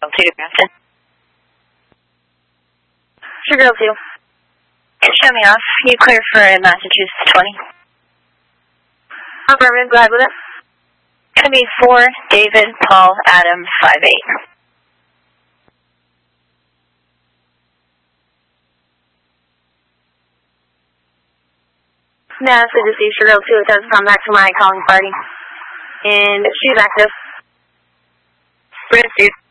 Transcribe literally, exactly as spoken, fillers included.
two to Grafton. Sugar Hill two. Show me off. You clear for Massachusetts twenty. Affirmative, go ahead with it. Gonna be four, David, Paul, Adam, five eight. Mass, I just see Sugar Hill two, it does come back to my calling party. And she's active. Bridge, dude.